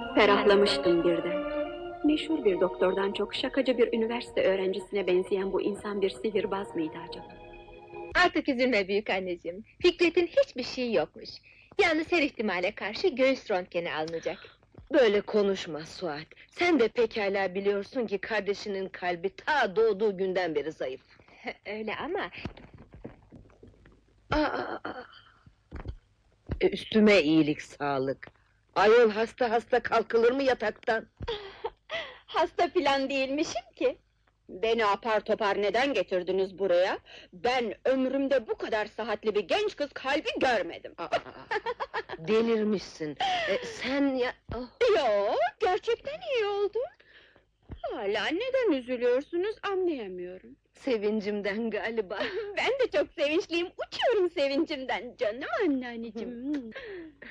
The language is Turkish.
Ferahlamıştım birden. Meşhur bir doktordan çok şakacı bir üniversite öğrencisine benzeyen bu insan bir sihirbaz mıydı acaba? Artık üzülme büyük anneciğim. Fikret'in hiçbir şeyi yokmuş. Yalnız her ihtimale karşı göğüs röntgeni alınacak. Böyle konuşma Suat. Sen de pekala biliyorsun ki kardeşinin kalbi ta doğduğu günden beri zayıf. Öyle ama Aa, üstüme iyilik sağlık. Ayol hasta hasta kalkılır mı yataktan? hasta filan değilmişim ki. Beni apar topar neden getirdiniz buraya? Ben ömrümde bu kadar sıhhatli bir genç kız kalbi görmedim. Delirmişsin. Sen ya... Oh, Yo, gerçekten iyi oldu. Hala neden üzülüyorsunuz anlayamıyorum. sevincimden galiba. Ben de çok sevinçliyim, uçuyorum sevincimden canım anneanneciğim.